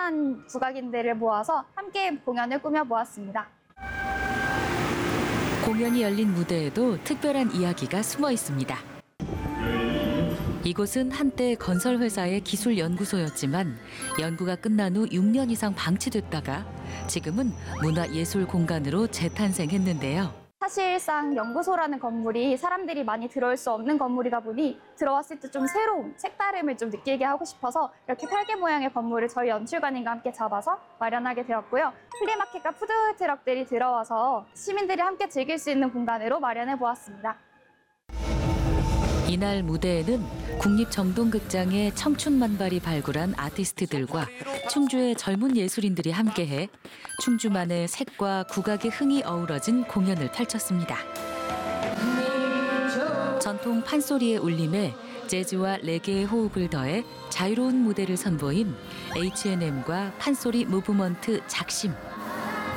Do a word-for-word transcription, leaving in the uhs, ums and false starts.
다양한 국악인들을 모아서 함께 공연을 꾸며보았습니다. 공연이 열린 무대에도 특별한 이야기가 숨어 있습니다. 이곳은 한때 건설회사의 기술연구소였지만 연구가 끝난 후 육 년 이상 방치됐다가 지금은 문화예술공간으로 재탄생했는데요. 사실상 연구소라는 건물이 사람들이 많이 들어올 수 없는 건물이다 보니 들어왔을 때 좀 새로운 색다름을 좀 느끼게 하고 싶어서 이렇게 팔개 모양의 건물을 저희 연출관님과 함께 잡아서 마련하게 되었고요. 플리마켓과 푸드트럭들이 들어와서 시민들이 함께 즐길 수 있는 공간으로 마련해 보았습니다. 이날 무대에는 국립정동극장의 청춘만발이 발굴한 아티스트들과 충주의 젊은 예술인들이 함께해 충주만의 색과 국악의 흥이 어우러진 공연을 펼쳤습니다. 전통 판소리의 울림에 재즈와 레게의 호흡을 더해 자유로운 무대를 선보인 에이치 앤 엠과 판소리 무브먼트 작심.